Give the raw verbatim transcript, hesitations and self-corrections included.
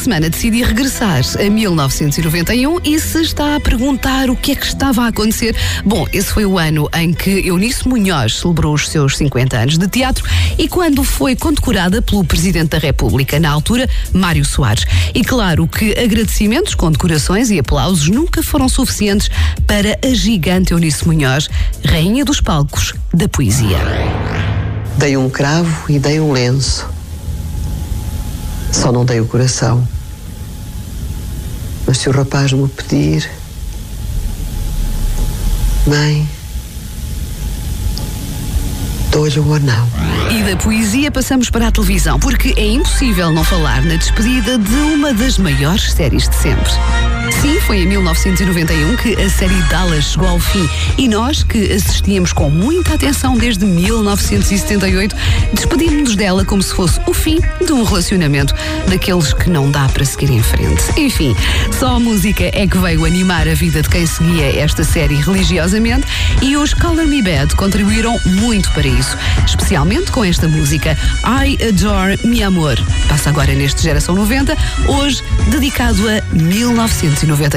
semana decidi regressar a mil novecentos e noventa e um e se está a perguntar o que é que estava a acontecer, bom, esse foi o ano em que Eunice Munhoz celebrou os seus cinquenta anos de teatro e quando foi condecorada pelo Presidente da República, na altura, Mário Soares. E claro que agradecimentos, condecorações e aplausos nunca foram suficientes para a gigante Eunice Munhoz, rainha dos palcos da poesia. Dei um cravo e dei um lenço. Só não dei o coração. Mas se o rapaz me pedir, mãe, dou-lhe o anão. E da poesia passamos para a televisão, porque é impossível não falar na despedida de uma das maiores séries de sempre. Sim, foi em mil novecentos e noventa e um que a série Dallas chegou ao fim e nós, que assistíamos com muita atenção desde mil novecentos e setenta e oito, despedimos-nos dela como se fosse o fim de um relacionamento daqueles que não dá para seguir em frente. Enfim, só a música é que veio animar a vida de quem seguia esta série religiosamente e os Color Me Badd contribuíram muito para isso, especialmente com esta música I Adore Mi Amor. Passa agora neste Geração noventa, hoje dedicado a mil novecentos e noventa.